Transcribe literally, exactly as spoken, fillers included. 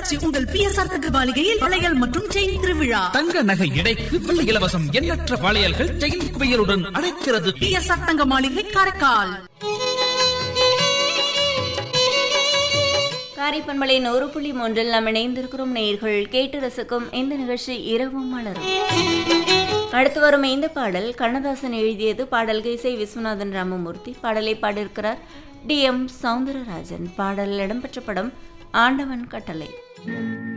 காமாட்சி உங்கள் B S R தகவலிகையில் வளையல் மற்றும் செயின் திருவிழா. தங்க நகை எடைக்கு வெள்ளி இலவசம். எண்ணற்ற வளையல்கள் செயின் குவியலுடன் அழைக்கிறது. பி எஸ் ஆர் தங்க மாளிகை காரைக்கால். காரைப்பண்பளை நூறு புள்ளி மூன்றில் நாம் இணைந்திருக்கிறோம். நேயர்கள் கேட்டு ரசிக்கும் இந்த நிகழ்ச்சி இரவும் மலரும். அடுத்து வரும் இந்த பாடல் கண்ணதாசன் எழுதியது. பாடல் இசை விஸ்வநாதன் ராமமூர்த்தி. பாடலை பாடியிருக்கிறார் டி எம் சௌந்தரராஜன். பாடல் இடம்பெற்ற படம் ஆண்டவன் கட்டளை.